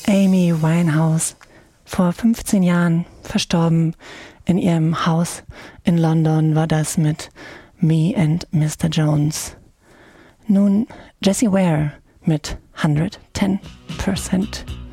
Amy Winehouse, vor 15 Jahren verstorben in ihrem Haus in London, war das mit Me and Mr. Jones. Nun Jessie Ware mit 110%.